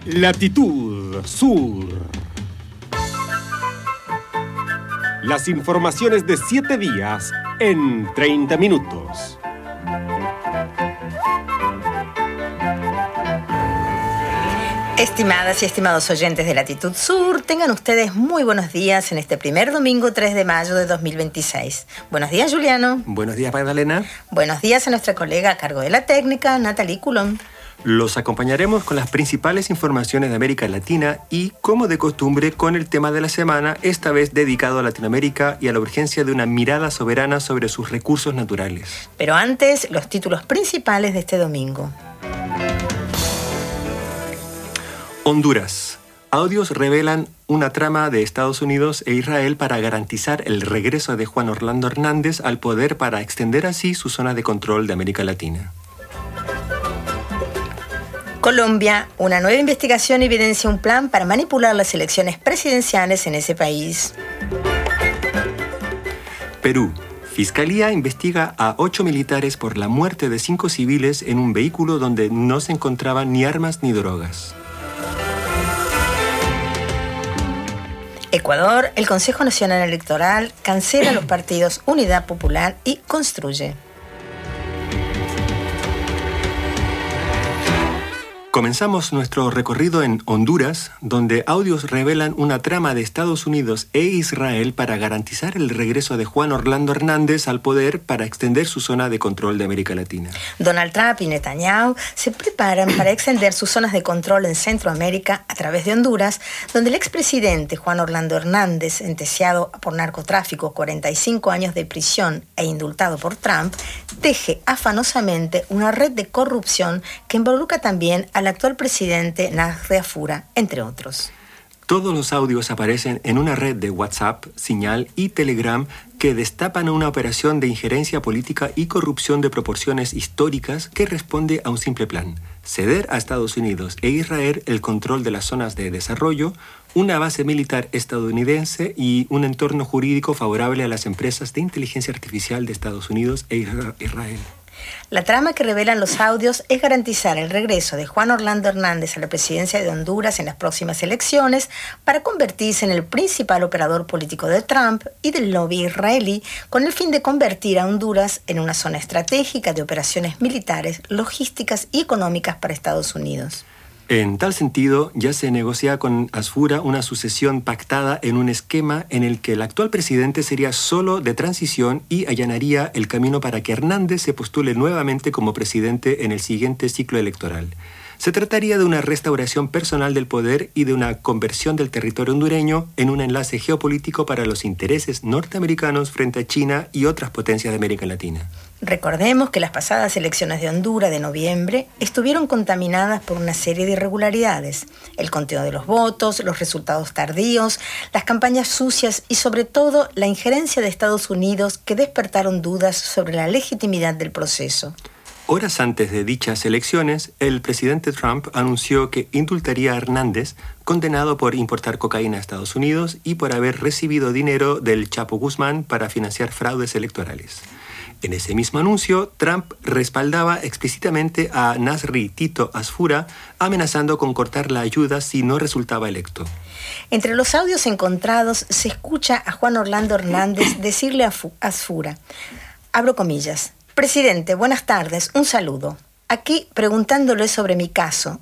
Latitud Sur. Las informaciones de 7 días en 30 minutos. Estimadas y estimados oyentes de Latitud Sur, tengan ustedes muy buenos días en este primer domingo 3 de mayo de 2026. Buenos días, Juliano. Buenos días, Magdalena. Buenos días a nuestra colega a cargo de la técnica, Natalie Coulon. Los acompañaremos con las principales informaciones de América Latina y, como de costumbre, con el tema de la semana, esta vez dedicado a Latinoamérica y a la urgencia de una mirada soberana sobre sus recursos naturales. Pero antes, los títulos principales de este domingo. Honduras. Audios revelan una trama de Estados Unidos e Israel para garantizar el regreso de Juan Orlando Hernández al poder para extender así su zona de control de América Latina. Colombia. Una nueva investigación evidencia un plan para manipular las elecciones presidenciales en ese país. Perú. Fiscalía investiga a 8 militares por la muerte de 5 civiles en un vehículo donde no se encontraban ni armas ni drogas. Ecuador, el Consejo Nacional Electoral cancela los partidos Unidad Popular y Construye. Comenzamos nuestro recorrido en Honduras, donde audios revelan una trama de Estados Unidos e Israel para garantizar el regreso de Juan Orlando Hernández al poder para extender su zona de control de América Latina. Donald Trump y Netanyahu se preparan para extender sus zonas de control en Centroamérica a través de Honduras, donde el expresidente Juan Orlando Hernández, sentenciado por narcotráfico, 45 años de prisión e indultado por Trump, teje afanosamente una red de corrupción que involucra también al actual presidente Nasri Afura, entre otros. Todos los audios aparecen en una red de WhatsApp, Señal y Telegram que destapan una operación de injerencia política y corrupción de proporciones históricas que responde a un simple plan: ceder a Estados Unidos e Israel el control de las zonas de desarrollo, una base militar estadounidense y un entorno jurídico favorable a las empresas de inteligencia artificial de Estados Unidos e Israel. La trama que revelan los audios es garantizar el regreso de Juan Orlando Hernández a la presidencia de Honduras en las próximas elecciones para convertirse en el principal operador político de Trump y del lobby israelí, con el fin de convertir a Honduras en una zona estratégica de operaciones militares, logísticas y económicas para Estados Unidos. En tal sentido, ya se negocia con Asfura una sucesión pactada en un esquema en el que el actual presidente sería solo de transición y allanaría el camino para que Hernández se postule nuevamente como presidente en el siguiente ciclo electoral. Se trataría de una restauración personal del poder y de una conversión del territorio hondureño en un enlace geopolítico para los intereses norteamericanos frente a China y otras potencias de América Latina. Recordemos que las pasadas elecciones de Honduras de noviembre estuvieron contaminadas por una serie de irregularidades: el conteo de los votos, los resultados tardíos, las campañas sucias y sobre todo la injerencia de Estados Unidos que despertaron dudas sobre la legitimidad del proceso. Horas antes de dichas elecciones, el presidente Trump anunció que indultaría a Hernández, condenado por importar cocaína a Estados Unidos y por haber recibido dinero del Chapo Guzmán para financiar fraudes electorales. En ese mismo anuncio, Trump respaldaba explícitamente a Nasri Tito Asfura, amenazando con cortar la ayuda si no resultaba electo. Entre los audios encontrados se escucha a Juan Orlando Hernández decirle a Asfura, abro comillas: «Presidente, buenas tardes, un saludo. Aquí preguntándole sobre mi caso.